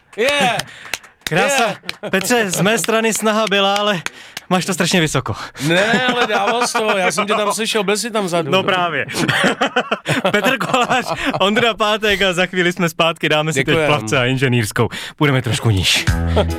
Krása. Petře, z mé strany snaha byla, ale máš to strašně vysoko. Ne, ale dával z toho, já jsem tě tam slyšel, byl jsi tam vzadu. No právě. Petr Kolář, Ondra Pátek a za chvíli jsme zpátky, dáme si teď plavce a inženýrskou. Půjdeme trošku níž.